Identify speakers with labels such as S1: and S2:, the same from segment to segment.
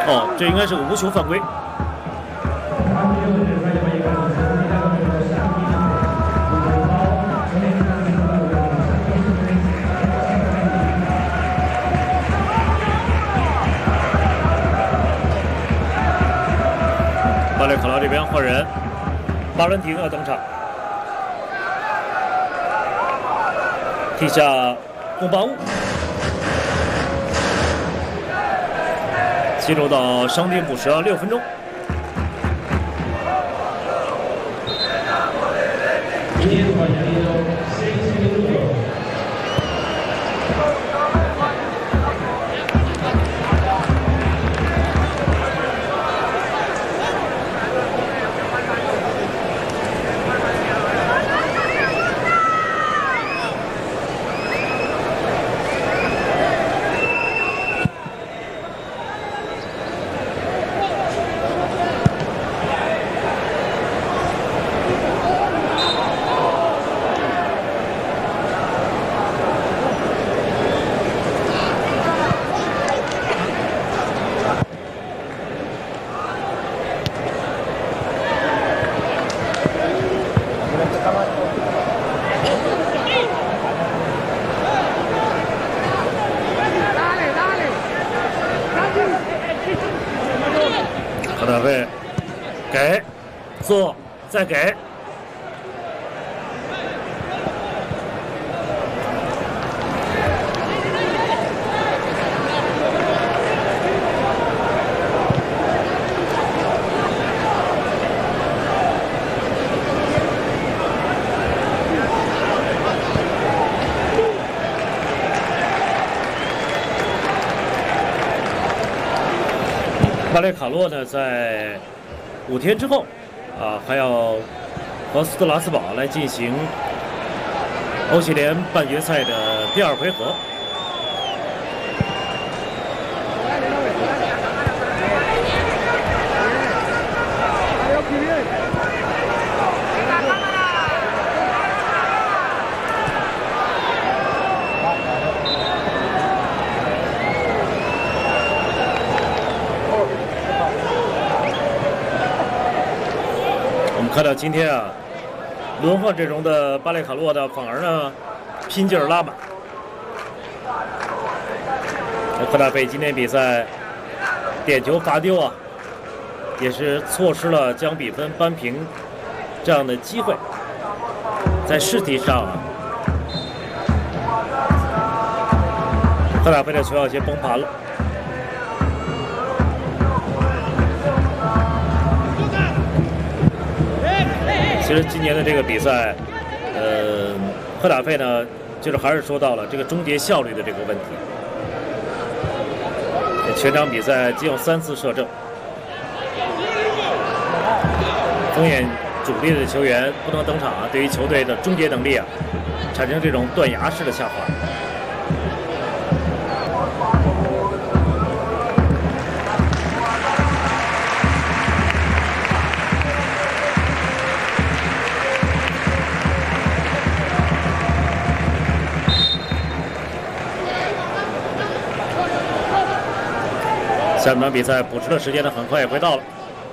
S1: 哦，这应该是个无球犯规。巴列卡拉这边换人，巴伦廷要登场，踢下贡巴乌，进入到伤停补时6分钟。卡塔费给做再给，巴列卡洛呢，在5天之后，还要和斯特拉斯堡来进行欧协联半决赛的第2回合。看到今天轮换阵容的巴列卡洛的反而呢拼劲儿拉满。科大贝今天比赛点球罚丢也是错失了将比分扳平这样的机会。在试题上科大贝的球有些崩盘了。其实今年的这个比赛，赫塔费呢，就是还是说到了这个终结效率的这个问题。全场比赛仅有3次射正，风眼主力的球员不能登场对于球队的终结能力产生这种断崖式的下滑。下半场比赛补时的时间呢，很快也会到了。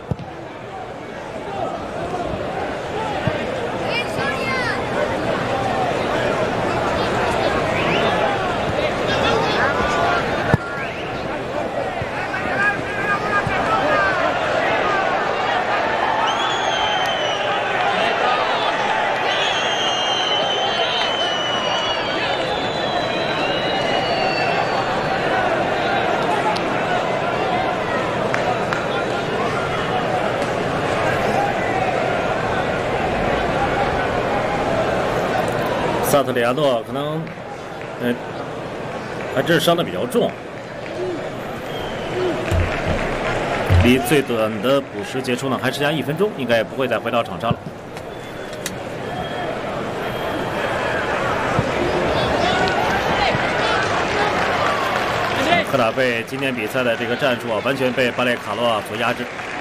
S1: 萨特里亚诺可能，还真是伤得比较重，离最短的补时结束呢还剩下1分钟，应该也不会再回到场上了。科塔贝今天比赛的这个战术完全被巴列卡洛所压制。